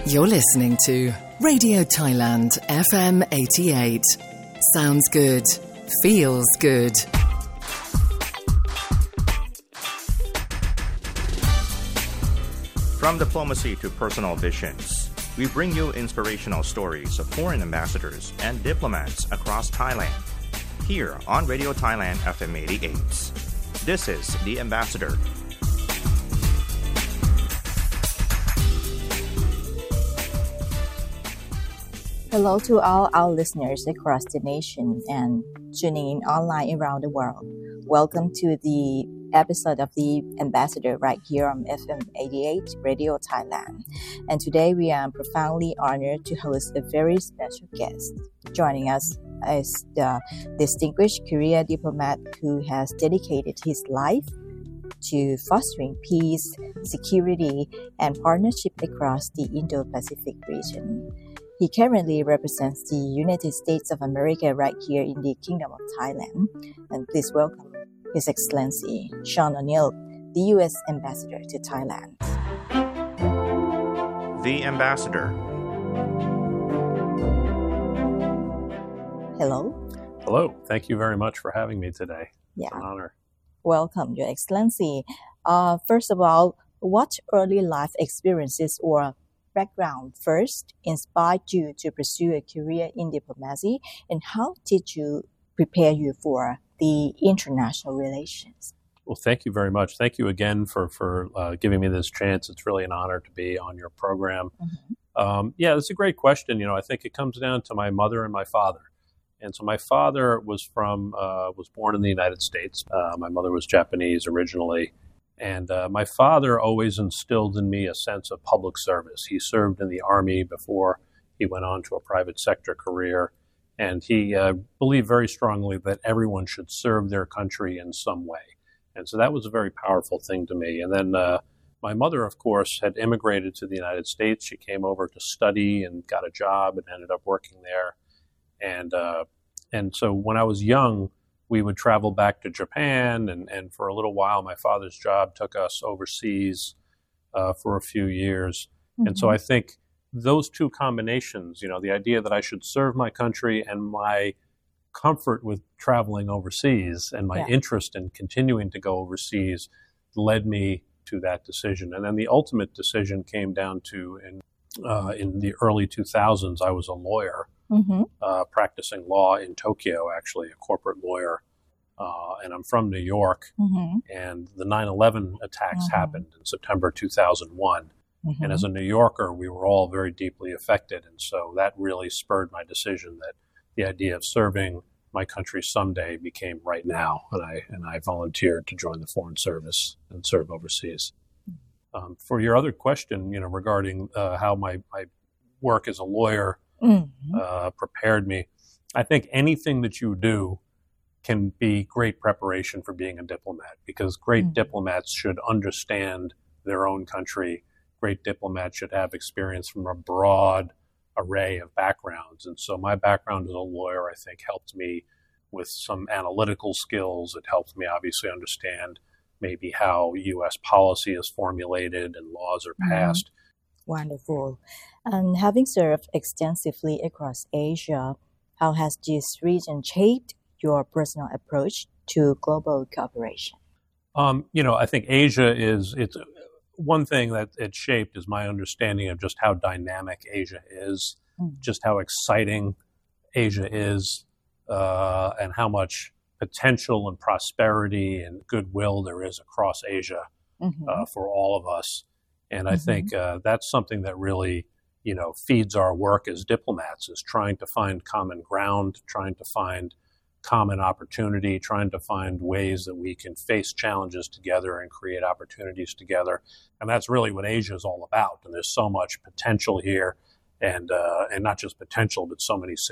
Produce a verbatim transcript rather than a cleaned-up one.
You're listening to Radio Thailand F M eighty-eight. Sounds good. Feels good. From diplomacy to personal visions, we bring you inspirational stories of foreign ambassadors and diplomats across Thailand. Here on Radio Thailand F M eighty-eight. This is The Ambassador. Hello to all our listeners across the nation and tuning in online around the world. Welcome to the episode of The Ambassador right here on F M eighty-eight Radio Thailand. And today we are profoundly honored to host a very special guest. Joining us is the distinguished career diplomat who has dedicated his life to fostering peace, security, and partnership across the Indo-Pacific region. He currently represents the United States of America right here in the Kingdom of Thailand. And please welcome His Excellency Sean O'Neill, the U S Ambassador to Thailand. The Ambassador. Hello. Hello. Thank you very much for having me today. Yeah. It's an honor. Welcome, Your Excellency. Uh, first of all, what early life experiences or background first inspired you to pursue a career in diplomacy, and how did you prepare you for the international relations? Well, thank you very much. Thank you again for for uh, giving me this chance. It's really an honor to be on your program. Mm-hmm. Um, yeah, it's a great question. You know, I think it comes down to my mother and my father. And so my father was from uh, was born in the United States. Uh, my mother was Japanese originally. And uh, my father always instilled in me a sense of public service. He served in the Army before he went on to a private sector career. And he uh, believed very strongly that everyone should serve their country in some way. And so that was a very powerful thing to me. And then uh, my mother, of course, had immigrated to the United States. She came over to study and got a job and ended up working there. And uh, and so when I was young, we would travel back to Japan, and, and for a little while, my father's job took us overseas uh, for a few years. Mm-hmm. And so I think those two combinations, you know, the idea that I should serve my country and my comfort with traveling overseas and my yeah. interest in continuing to go overseas led me to that decision. And then the ultimate decision came down to in, uh, in the early two thousands, I was a lawyer. Mm-hmm. Uh, practicing law in Tokyo, actually, a corporate lawyer. Uh, and I'm from New York. Mm-hmm. And the nine eleven attacks mm-hmm. happened in September two thousand one. Mm-hmm. And as a New Yorker, we were all very deeply affected. And so that really spurred my decision that the idea of serving my country someday became right now. And I, and I volunteered to join the Foreign Service and serve overseas. Um, for your other question, you know, regarding uh, how my, my work as a lawyer Mm-hmm. Uh, prepared me. I think anything that you do can be great preparation for being a diplomat, because great mm-hmm. diplomats should understand their own country. Great diplomats should have experience from a broad array of backgrounds. And so my background as a lawyer, I think, helped me with some analytical skills. It helped me obviously understand maybe how U S policy is formulated and laws are passed. Mm-hmm. Wonderful. And having served extensively across Asia, how has this region shaped your personal approach to global cooperation? Um, you know, I think Asia is, it's one thing that it shaped is my understanding of just how dynamic Asia is, mm. just how exciting Asia is, uh, and how much potential and prosperity and goodwill there is across Asia mm-hmm. uh, for all of us. And I mm-hmm. think uh, that's something that really, you know, feeds our work as diplomats, is trying to find common ground, trying to find common opportunity, trying to find ways that we can face challenges together and create opportunities together. And that's really what Asia is all about. And there's so much potential here, and uh, and not just potential, but so many